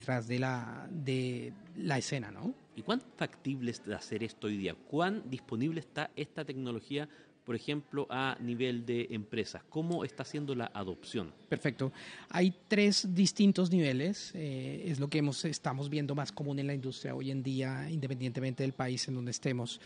detrás de la escena, ¿no? ¿Y cuán factible es de hacer esto hoy día? ¿Cuán disponible está esta tecnología, por ejemplo, a nivel de empresas? ¿Cómo está siendo la adopción? Perfecto. Hay tres distintos niveles. Es lo que estamos viendo más común en la industria hoy en día, independientemente del país en donde estemos.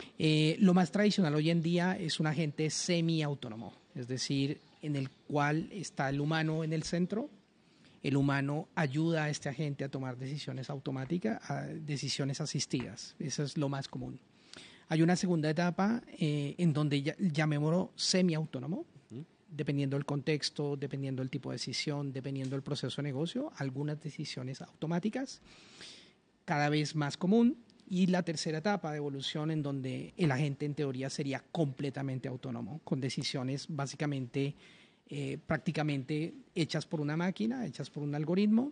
Lo más tradicional hoy en día es un agente semiautónomo, es decir, en el cual está el humano en el centro. El humano ayuda a este agente a tomar decisiones automáticas, decisiones asistidas. Eso es lo más común. Hay una segunda etapa en donde llamémoslo semiautónomo, dependiendo del contexto, dependiendo del tipo de decisión, dependiendo del proceso de negocio, algunas decisiones automáticas, cada vez más común. Y la tercera etapa de evolución en donde el agente en teoría sería completamente autónomo, con decisiones básicamente prácticamente hechas por una máquina, hechas por un algoritmo,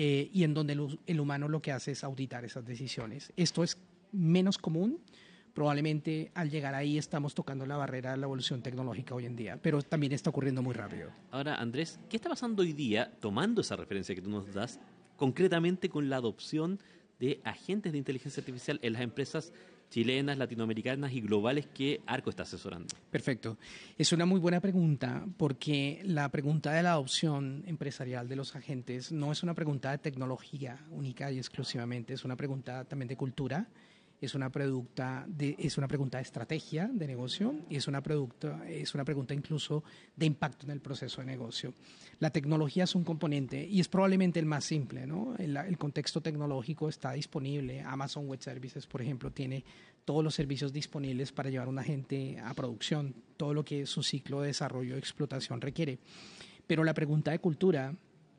y en donde el humano lo que hace es auditar esas decisiones. Esto es menos común. Probablemente al llegar ahí estamos tocando la barrera de la evolución tecnológica hoy en día, pero también está ocurriendo muy rápido. Ahora, Andrés, ¿qué está pasando hoy día, tomando esa referencia que tú nos das, concretamente con la adopción de agentes de inteligencia artificial en las empresas chilenas, latinoamericanas y globales que Arco está asesorando? Perfecto. Es una muy buena pregunta porque la pregunta de la adopción empresarial de los agentes no es una pregunta de tecnología única y exclusivamente, es una pregunta también de cultura. Es una pregunta de estrategia de negocio y es una pregunta incluso de impacto en el proceso de negocio. La tecnología es un componente y es probablemente el más simple, ¿no? El contexto tecnológico está disponible. Amazon Web Services, por ejemplo, tiene todos los servicios disponibles para llevar a un agente a producción, todo lo que su ciclo de desarrollo y explotación requiere. Pero la pregunta de cultura,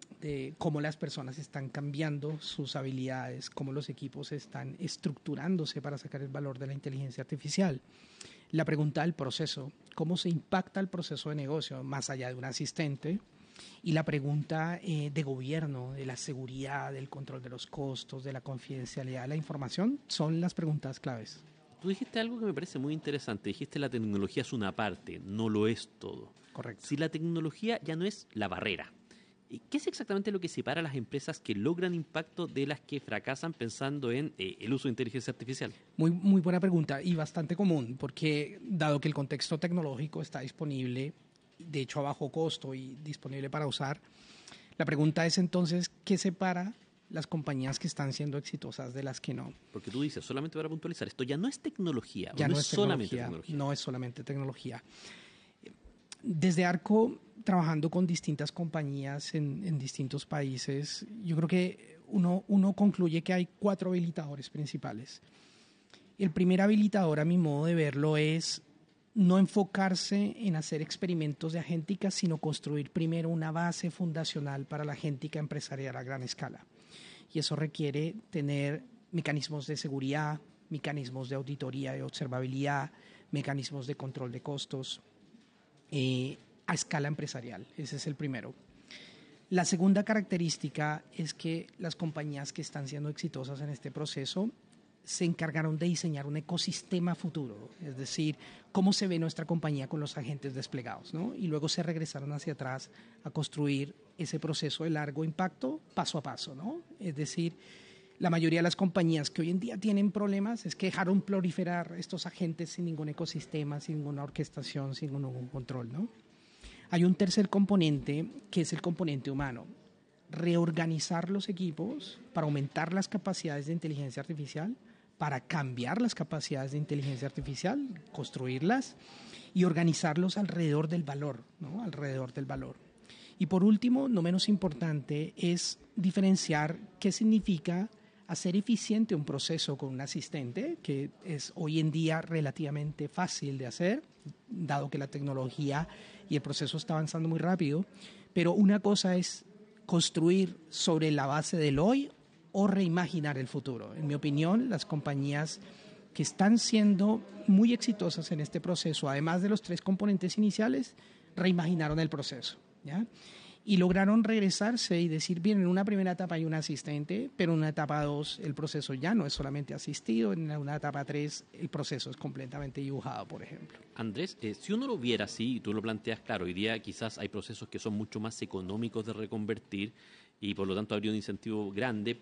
de cómo las personas están cambiando sus habilidades, cómo los equipos están estructurándose para sacar el valor de la inteligencia artificial. La pregunta del proceso, cómo se impacta el proceso de negocio más allá de un asistente. Y la pregunta de gobierno, de la seguridad, del control de los costos, de la confidencialidad de la información, son las preguntas claves. Tú dijiste algo que me parece muy interesante. Dijiste la tecnología es una parte, no lo es todo. Correcto. Si la tecnología ya no es la barrera, ¿qué es exactamente lo que separa a las empresas que logran impacto de las que fracasan pensando en el uso de inteligencia artificial? Muy buena pregunta y bastante común, porque dado que el contexto tecnológico está disponible, de hecho a bajo costo y disponible para usar, la pregunta es entonces, ¿qué separa las compañías que están siendo exitosas de las que no? Porque tú dices, solamente para puntualizar, esto ya no es tecnología, ya no es solamente tecnología. No es solamente tecnología. Desde Arco, trabajando con distintas compañías en distintos países, yo creo que uno concluye que hay 4 habilitadores principales. El primer habilitador, a mi modo de verlo, es no enfocarse en hacer experimentos de agéntica, sino construir primero una base fundacional para la agéntica empresarial a gran escala. Y eso requiere tener mecanismos de seguridad, mecanismos de auditoría y observabilidad, mecanismos de control de costos, a escala empresarial. Ese es el primero. La segunda característica es que las compañías que están siendo exitosas en este proceso se encargaron de diseñar un ecosistema futuro, es decir, cómo se ve nuestra compañía con los agentes desplegados, ¿no? Y luego se regresaron hacia atrás a construir ese proceso de largo impacto paso a paso, ¿no? Es decir, la mayoría de las compañías que hoy en día tienen problemas es que dejaron proliferar estos agentes sin ningún ecosistema, sin ninguna orquestación, sin ningún control, ¿no? Hay un tercer componente que es el componente humano. Reorganizar los equipos para aumentar las capacidades de inteligencia artificial, para cambiar las capacidades de inteligencia artificial, construirlas y organizarlos alrededor del valor, ¿no? Alrededor del valor. Y por último, no menos importante, es diferenciar qué significa hacer eficiente un proceso con un asistente, que es hoy en día relativamente fácil de hacer, dado que la tecnología y el proceso está avanzando muy rápido, pero una cosa es construir sobre la base del hoy o reimaginar el futuro. En mi opinión, las compañías que están siendo muy exitosas en este proceso, además de los 3 componentes iniciales, reimaginaron el proceso, ¿ya? Y lograron regresarse y decir, bien, en una primera etapa hay un asistente, pero en una etapa 2 el proceso ya no es solamente asistido, en una etapa 3 el proceso es completamente dibujado, por ejemplo. Andrés, si uno lo viera así, y tú lo planteas, claro, hoy día quizás hay procesos que son mucho más económicos de reconvertir y por lo tanto habría un incentivo grande